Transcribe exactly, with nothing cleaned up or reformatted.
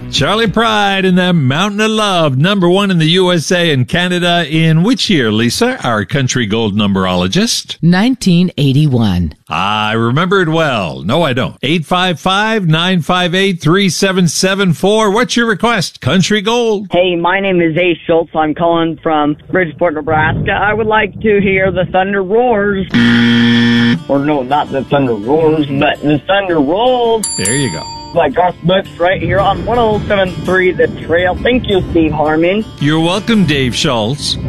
Charlie Pride and the Mountain of Love, number one in the U S A and Canada in which year, Lisa, our country gold numberologist? nineteen eighty-one. I remember it well. No, I don't. eight five five, nine five eight, three seven seven four. What's your request? Country gold. Hey, my name is Ace Schultz. I'm calling from Bridgeport, Nebraska. I would like to hear the Thunder Roars. Or no, not the Thunder Roars, but the Thunder Rolls. There you go. By Garth Brooks right here on one oh seven point three The Trail. Thank you, Steve Harmon. You're welcome, Dave Schultz.